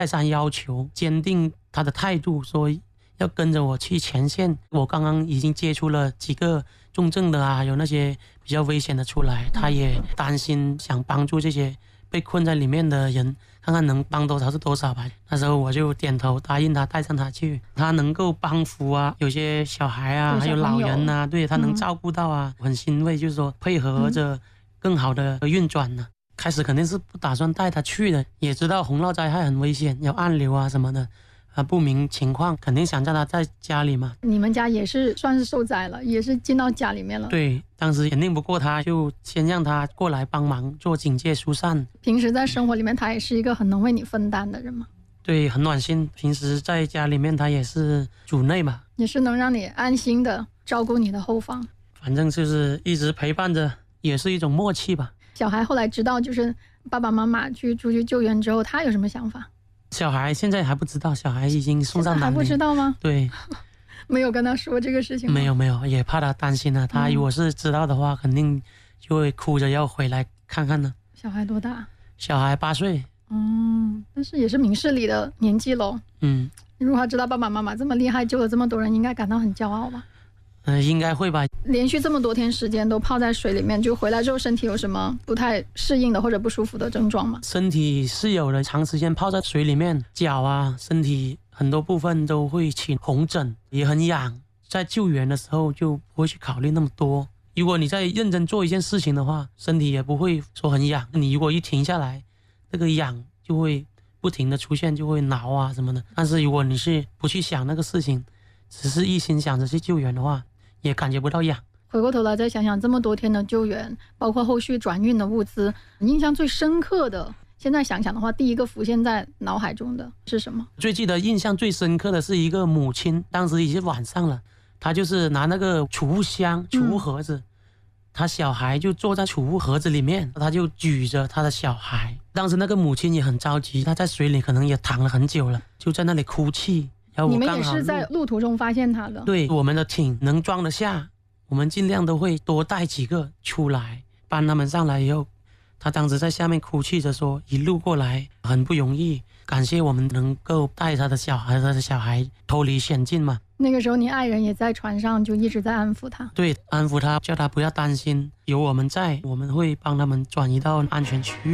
再三要求，坚定他的态度，说要跟着我去前线。我刚刚已经接触了几个重症的啊，有那些比较危险的出来，他也担心，想帮助这些被困在里面的人，看看能帮多少是多少吧。那时候我就点头答应他，带上他去，他能够帮扶啊，有些小孩啊，还有老人啊，对，他能照顾到啊，很欣慰，就是说配合着更好的运转呢。开始肯定是不打算带他去的，也知道洪涝灾害很危险，有暗流啊什么的啊，不明情况肯定想叫他在家里嘛。 你们家也是算是受灾了，也是进到家里面了。 对，当时也拧不过他，就先让他过来帮忙做警戒疏散。 平时在生活里面他也是一个很能为你分担的人嘛。 对，很暖心。平时在家里面他也是主内嘛， 也是能让你安心的照顾你的后方。 反正就是一直陪伴着，也是一种默契吧。 小孩后来知道就是爸爸妈妈出去救援之后，他有什么想法？ 小孩现在还不知道，小孩已经送上南还不知道吗？ 对， 没有跟他说这个事情吗？ 没有，也怕他担心了。他如果是知道的话，肯定就会哭着要回来看看呢。 小孩多大？ 小孩8岁。 但是也是明事理的年纪咯。如果他知道爸爸妈妈这么厉害，救了这么多人，应该感到很骄傲吧？ 应该会吧。 连续这么多天时间都泡在水里面，就回来之后身体有什么不太适应的或者不舒服的症状吗？ 身体是有的，长时间泡在水里面，脚啊身体很多部分都会起红疹，也很痒。在救援的时候就不会去考虑那么多，如果你在认真做一件事情的话，身体也不会说很痒。你如果一停下来，这个痒就会不停的出现，就会挠啊什么的。但是如果你是不去想那个事情，只是一心想着去救援的话，也感觉不到痒。 回过头来再想想这么多天的救援，包括后续转运的物资，印象最深刻的，现在想想的话，第一个浮现在脑海中的是什么？ 最记得印象最深刻的是一个母亲，当时已经晚上了，她就是拿那个储物箱、储物盒子，她小孩就坐在储物盒子里面，她就举着她的小孩。当时那个母亲也很着急，她在水里可能也躺了很久了，就在那里哭泣。 你们也是在路途中发现他的？ 对，我们的艇能装得下，我们尽量都会多带几个出来，搬他们上来以后，他当时在下面哭泣着说，一路过来很不容易，感谢我们能够带他的小孩脱离险境嘛。 那个时候你爱人也在船上，就一直在安抚他。 对，安抚他，叫他不要担心，有我们在，我们会帮他们转移到安全区域。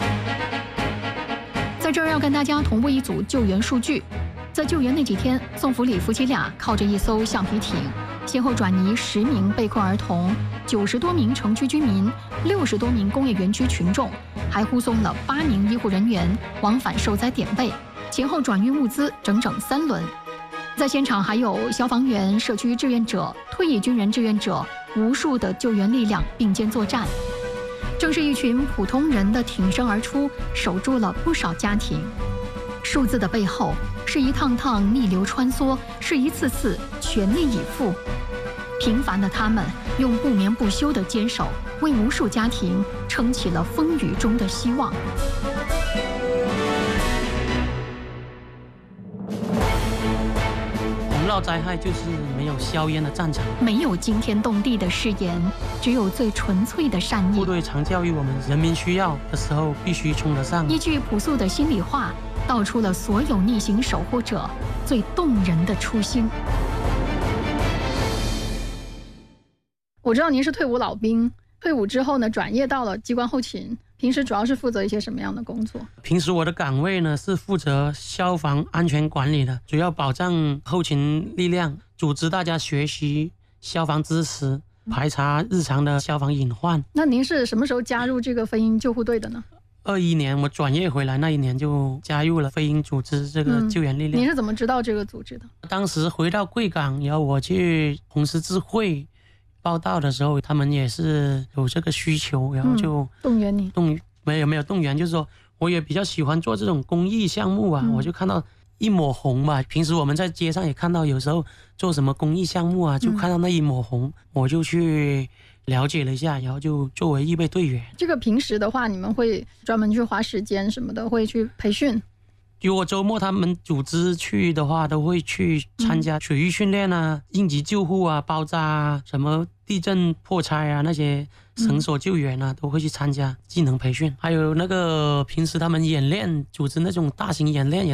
在这儿要跟大家同步一组救援数据。在救援那几天，宋福礼夫妻俩靠着一艘橡皮艇，先后转移10名被困儿童、90多名城区居民、60多名工业园区群众，还护送了8名医护人员往返受灾点位，前后转运物资整整3轮。在现场还有消防员、社区志愿者、退役军人志愿者，无数的救援力量并肩作战。正是一群普通人的挺身而出，守住了不少家庭。数字的背后，是一趟趟逆流穿梭，是一次次全力以赴。平凡的他们用不眠不休的坚守，为无数家庭撑起了风雨中的希望。 洪涝灾害就是没有硝烟的战场， 没有惊天动地的誓言，只有最纯粹的善意。 部队常教育我们，人民需要的时候必须冲得上。 一句朴素的心里话，道出了所有逆行守护者最动人的初心。 我知道您是退伍老兵，退伍之后呢，转业到了机关后勤，平时主要是负责一些什么样的工作？ 平时我的岗位呢是负责消防安全管理的，主要保障后勤力量，组织大家学习消防知识，排查日常的消防隐患。 那您是什么时候加入这个飞鹰救护队的呢 ？21年我转业回来那一年就加入了飞鹰组织这个救援力量。 您是怎么知道这个组织的？当时回到贵港，然后我去红十字会报道的时候，他们也是有这个需求，然后就动员你。 没有动员，就是说我也比较喜欢做这种公益项目啊，我就看到一抹红吧。平时我们在街上也看到，有时候做什么公益项目啊，就看到那一抹红，我就去了解了一下，然后就作为预备队员。 这个平时的话，你们会专门去花时间什么的，会去培训？ 如果周末他们组织去的话，都会去参加水域训练啊、应急救护啊、包扎啊、什么地震破拆啊，那些绳索救援啊，都会去参加技能培训。还有那个平时他们演练，组织那种大型演练，也